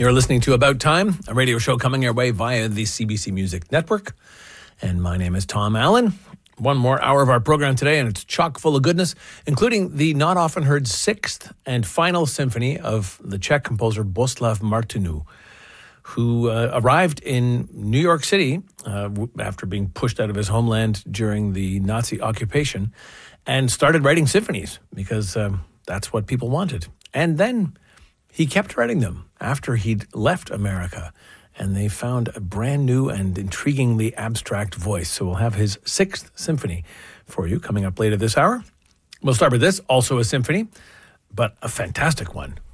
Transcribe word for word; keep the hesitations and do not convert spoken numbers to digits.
You're listening to About Time, a radio show coming your way via the C B C Music Network. And my name is Tom Allen. One more hour of our program today, and it's chock full of goodness, including the not often heard sixth and final symphony of the Czech composer Bohuslav Martinů, who uh, arrived in New York City uh, after being pushed out of his homeland during the Nazi occupation and started writing symphonies because um, that's what people wanted. And then he kept writing them after he'd left America, and they found a brand new and intriguingly abstract voice. So we'll have his sixth symphony for you coming up later this hour. We'll start with this, also a symphony, but a fantastic one